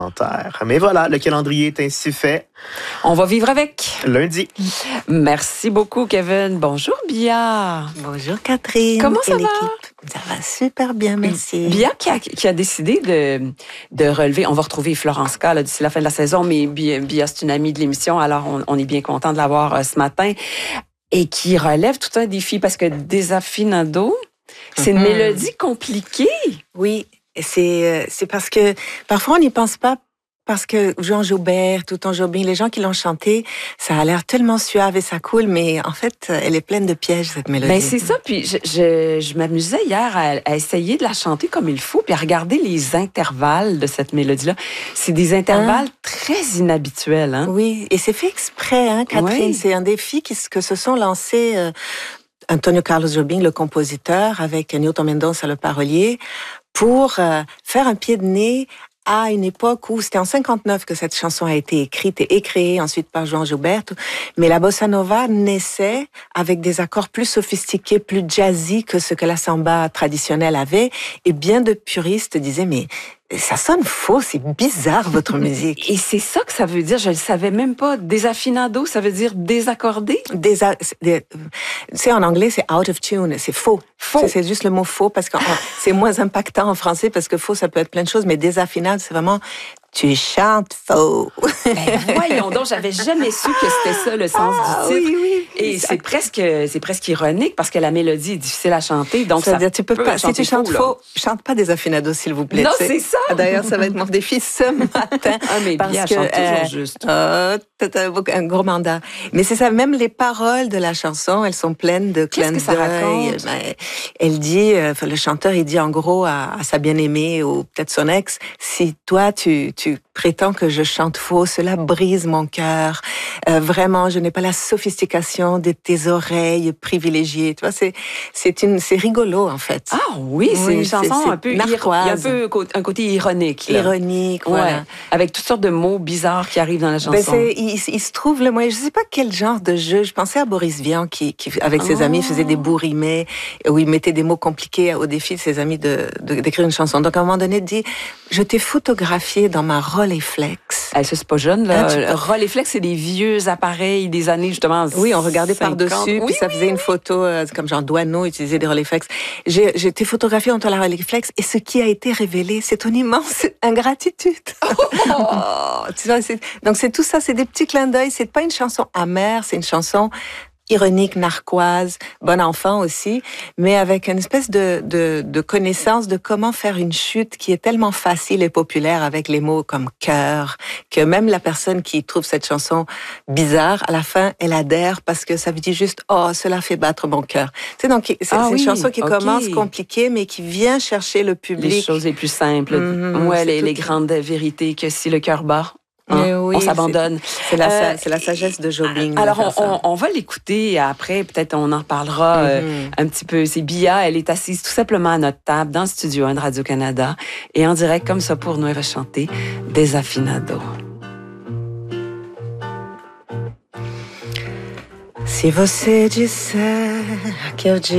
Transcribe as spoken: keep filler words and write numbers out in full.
Mais voilà, le calendrier est ainsi fait. On va vivre avec. Lundi. Merci beaucoup, Kevin. Bonjour, Bia. Bonjour, Catherine. Comment ça et va? Ça va super bien, merci. Bia qui a, qui a décidé de, de relever. On va retrouver Florence K là, d'ici la fin de la saison, mais Bia, Bia c'est une amie de l'émission, alors on, on est bien content de l'avoir euh, ce matin. Et qui relève tout un défi parce que Desafinado, c'est une mm-hmm. mélodie compliquée. Oui. C'est, c'est parce que parfois on n'y pense pas parce que Jean Joubert, Touton Jobin, les gens qui l'ont chanté, ça a l'air tellement suave et ça coule, mais en fait, elle est pleine de pièges, cette mélodie. Ben c'est ça, puis je, je, je m'amusais hier à, à essayer de la chanter comme il faut, puis à regarder les intervalles de cette mélodie-là. C'est des intervalles hein? très inhabituels. Hein? Oui, et c'est fait exprès, hein, Catherine. Oui. C'est un défi qui, que se sont lancés... Euh, Antonio Carlos Jobim, le compositeur, avec Newton Mendonça, le parolier, pour euh, faire un pied de nez à une époque où c'était en cinquante-neuf que cette chanson a été écrite et créée ensuite par João Gilberto. Mais la bossa nova naissait avec des accords plus sophistiqués, plus jazzy que ce que la samba traditionnelle avait. Et bien de puristes disaient, mais ça sonne faux, c'est bizarre votre musique. Et c'est ça que ça veut dire, je ne le savais même pas. Desafinado, ça veut dire désaccordé? Désa... Tu sais, en anglais, c'est out of tune, c'est faux. Faux. C'est, c'est juste le mot faux parce que c'est moins impactant en français parce que faux, ça peut être plein de choses, mais désafinado, c'est vraiment... Tu chantes faux. Ben voyons donc, j'avais jamais su que c'était ça le sens ah, du titre. Oui, oui. Et c'est presque, c'est presque ironique parce que la mélodie est difficile à chanter, donc ça, ça veut dire tu peux pas. Si tu chantes faux, faux, chante pas Desafinado, s'il vous plaît. Non, c'est ça. D'ailleurs, ça va être mon défi ce matin. Ah mais parce bien, que chante toujours euh, juste. Euh, t'as un gros mandat. Mais c'est ça. Même les paroles de la chanson, elles sont pleines de clins d'œil. Qu'est-ce que ça raconte? Ben, elle dit, euh, le chanteur, il dit en gros à, à sa bien-aimée ou peut-être son ex, si toi tu tu prétends que je chante faux, cela brise mon cœur. Euh, vraiment, je n'ai pas la sophistication de tes oreilles privilégiées. Tu vois, c'est c'est une c'est rigolo en fait. Ah oui, c'est oui, une chanson c'est, c'est un peu narquoise. Il y a un peu un côté ironique. Là. Ironique, voilà. Ouais, avec toutes sortes de mots bizarres qui arrivent dans la chanson. Ben c'est, il, il se trouve le moyen. Je sais pas quel genre de jeu. Je pensais à Boris Vian qui, qui avec ses oh. amis faisait des bourgs rimés où il mettait des mots compliqués au défi de ses amis de, de d'écrire une chanson. Donc à un moment donné, il dit, je t'ai photographié dans ma Rolleiflex. Eh, ça, c'est pas jeune, là. Ah, Rolleiflex, c'est des vieux appareils des années, justement. Oui, on regardait cinquante. Par-dessus, oui, puis ça oui, faisait oui. une photo, euh, comme genre Douaneau utilisait des Rolleiflex. J'ai, j'ai été photographiée entre la Rolleiflex et ce qui a été révélé, c'est une immense ingratitude. Oh, tu vois, c'est, donc c'est tout ça, c'est des petits clins d'œil. C'est pas une chanson amère, c'est une chanson ironique, narquoise, bon enfant aussi, mais avec une espèce de, de, de connaissance de comment faire une chute qui est tellement facile et populaire avec les mots comme cœur, que même la personne qui trouve cette chanson bizarre, à la fin, elle adhère parce que ça veut dire juste, oh, cela fait battre mon cœur. Tu sais, donc, c'est, ah c'est oui, une chanson qui okay. commence compliquée, mais qui vient chercher le public. Les choses les plus simples. Mmh, ouais, les, les grandes vérités que si le cœur bat, Hein, oui, on s'abandonne. C'est, c'est, la, euh, c'est la sagesse de Jobim. Alors, on, on, on va l'écouter après. Peut-être on en reparlera mm-hmm. euh, un petit peu. C'est Bia. Elle est assise tout simplement à notre table dans le studio un de Radio-Canada. Et en direct, comme ça, pour nous, elle va chanter Desafinado. Se você disser que eu